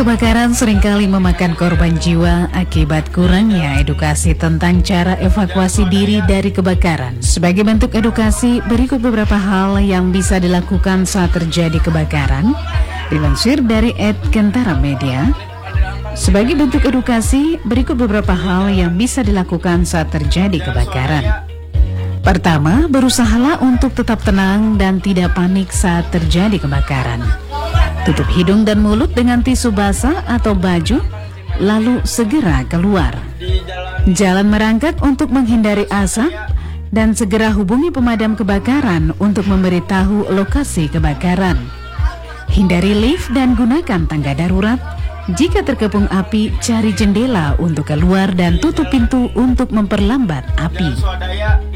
Kebakaran seringkali memakan korban jiwa akibat kurangnya edukasi tentang cara evakuasi diri dari kebakaran. Sebagai bentuk edukasi, berikut beberapa hal yang bisa dilakukan saat terjadi kebakaran. Dilansir dari @Kentara Media. Sebagai bentuk edukasi, berikut beberapa hal yang bisa dilakukan saat terjadi kebakaran. Pertama, berusahalah untuk tetap tenang dan tidak panik saat terjadi kebakaran. Tutup hidung dan mulut dengan tisu basah atau baju, lalu segera keluar. Jalan merangkak untuk menghindari asap, dan segera hubungi pemadam kebakaran untuk memberitahu lokasi kebakaran. Hindari lift dan gunakan tangga darurat. Jika terkepung api, cari jendela untuk keluar dan tutup pintu untuk memperlambat api.